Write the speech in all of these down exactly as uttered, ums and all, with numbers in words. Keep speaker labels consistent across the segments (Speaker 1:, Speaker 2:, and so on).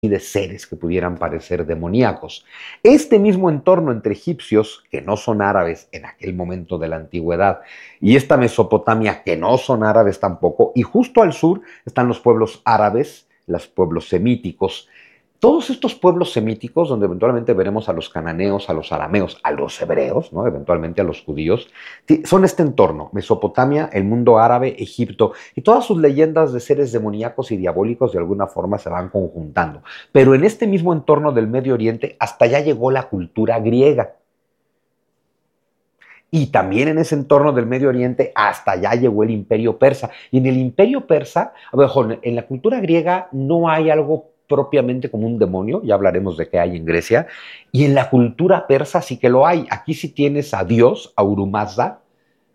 Speaker 1: y de seres que pudieran parecer demoníacos. Este mismo entorno entre egipcios, que no son árabes en aquel momento de la antigüedad, y esta Mesopotamia, que no son árabes tampoco, y justo al sur están los pueblos árabes, los pueblos semíticos. Todos estos pueblos semíticos, donde eventualmente veremos a los cananeos, a los arameos, a los hebreos, ¿no? Eventualmente a los judíos, son este entorno: Mesopotamia, el mundo árabe, Egipto, y todas sus leyendas de seres demoníacos y diabólicos de alguna forma se van conjuntando. Pero en este mismo entorno del Medio Oriente, hasta allá llegó la cultura griega. Y también en ese entorno del Medio Oriente, hasta allá llegó el Imperio Persa. Y en el Imperio Persa, mejor, en la cultura griega no hay algo propiamente como un demonio, ya hablaremos de qué hay en Grecia, y en la cultura persa sí que lo hay. Aquí sí tienes a Dios, Ahura Mazda,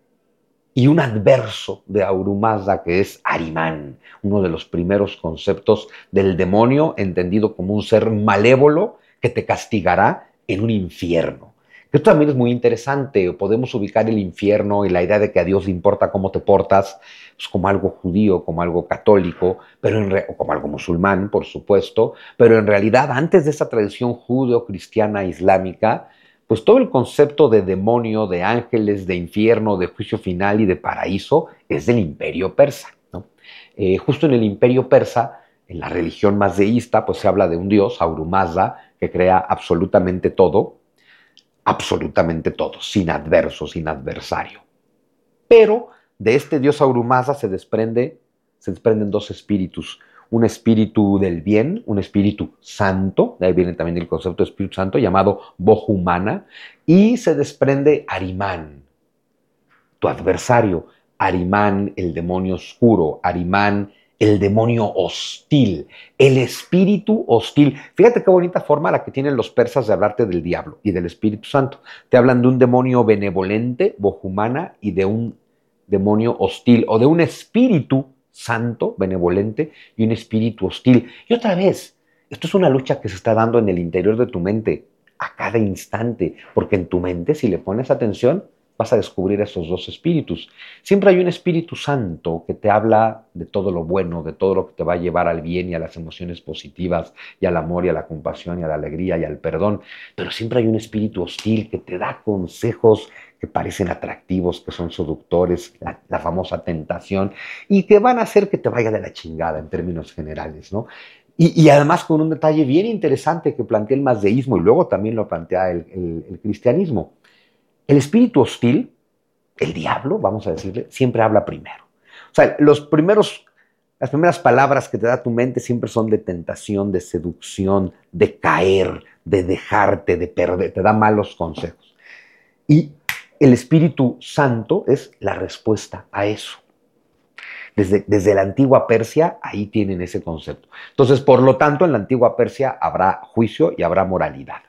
Speaker 1: y un adverso de Ahura Mazda, que es Ahriman, uno de los primeros conceptos del demonio, entendido como un ser malévolo que te castigará en un infierno. Esto también es muy interesante. Podemos ubicar el infierno y la idea de que a Dios le importa cómo te portas, pues como algo judío, como algo católico, pero en re- o como algo musulmán, por supuesto, pero en realidad antes de esa tradición judeo-cristiana islámica, pues todo el concepto de demonio, de ángeles, de infierno, de juicio final y de paraíso es del imperio persa, ¿no? Eh, justo en el imperio persa, en la religión más deísta, pues se habla de un dios, Ahura Mazda, que crea absolutamente todo, absolutamente todo, sin adverso, sin adversario. Pero de este dios Ahura Mazda se desprende, se desprenden dos espíritus: un espíritu del bien, un espíritu santo, de ahí viene también el concepto de espíritu santo, llamado Bohumana, y se desprende Ahriman, tu adversario, Ahriman, el demonio oscuro, Ahriman, el demonio hostil, el espíritu hostil. Fíjate qué bonita forma la que tienen los persas de hablarte del diablo y del Espíritu Santo. Te hablan de un demonio benevolente, Bohumana, y de un demonio hostil, o de un espíritu santo, benevolente, y un espíritu hostil. Y otra vez, esto es una lucha que se está dando en el interior de tu mente a cada instante, porque en tu mente, si le pones atención, vas a descubrir esos dos espíritus. Siempre hay un Espíritu Santo que te habla de todo lo bueno, de todo lo que te va a llevar al bien y a las emociones positivas, y al amor y a la compasión y a la alegría y al perdón. Pero siempre hay un espíritu hostil que te da consejos que parecen atractivos, que son seductores, la, la famosa tentación, y que van a hacer que te vaya de la chingada en términos generales, ¿no? Y, y además con un detalle bien interesante que plantea el mazdeísmo y luego también lo plantea el, el, el cristianismo. El espíritu hostil, el diablo, vamos a decirle, siempre habla primero. O sea, los primeros, las primeras palabras que te da tu mente siempre son de tentación, de seducción, de caer, de dejarte, de perder, te da malos consejos. Y el Espíritu Santo es la respuesta a eso. Desde, desde la antigua Persia, ahí tienen ese concepto. Entonces, por lo tanto, en la antigua Persia habrá juicio y habrá moralidad.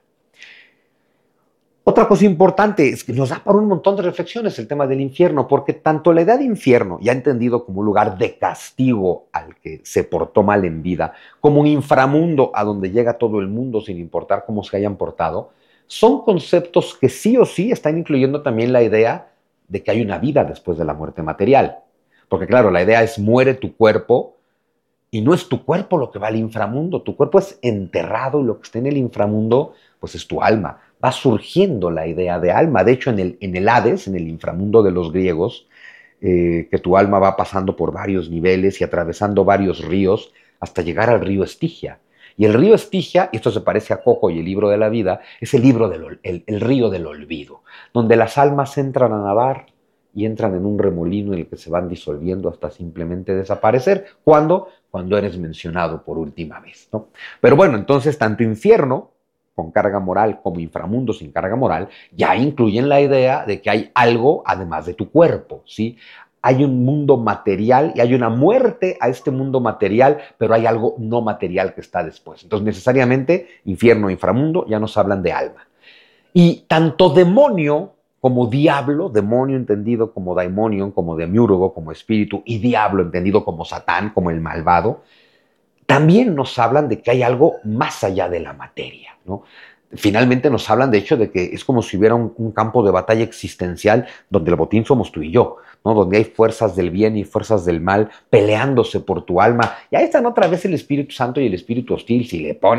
Speaker 1: Otra cosa importante es que nos da para un montón de reflexiones el tema del infierno, porque tanto la idea de infierno, ya entendido como un lugar de castigo al que se portó mal en vida, como un inframundo a donde llega todo el mundo sin importar cómo se hayan portado, son conceptos que sí o sí están incluyendo también la idea de que hay una vida después de la muerte material. Porque claro, la idea es: muere tu cuerpo, y no es tu cuerpo lo que va al inframundo, tu cuerpo es enterrado y lo que está en el inframundo pues es tu alma. Va surgiendo la idea de alma. De hecho, en el, en el Hades, en el inframundo de los griegos, eh, que tu alma va pasando por varios niveles y atravesando varios ríos hasta llegar al río Estigia. Y el río Estigia, y esto se parece a Coco y el libro de la vida, es el, libro del, el, el río del olvido, donde las almas entran a nadar y entran en un remolino en el que se van disolviendo hasta simplemente desaparecer. ¿Cuándo? Cuando eres mencionado por última vez, ¿no? Pero bueno, entonces tanto infierno con carga moral como inframundo sin carga moral ya incluyen la idea de que hay algo además de tu cuerpo, ¿sí? Hay un mundo material y hay una muerte a este mundo material, pero hay algo no material que está después. Entonces, necesariamente, infierno e inframundo ya nos hablan de alma. Y tanto demonio como diablo, demonio entendido como daimonion, como demiurgo, como espíritu, y diablo entendido como Satán, como el malvado, también nos hablan de que hay algo más allá de la materia, ¿no? finalmente nos hablan, de hecho, de que es como si hubiera un, un campo de batalla existencial donde el botín somos tú y yo, ¿no? Donde hay fuerzas del bien y fuerzas del mal peleándose por tu alma. Y ahí están otra vez el Espíritu Santo y el Espíritu hostil. Si le pones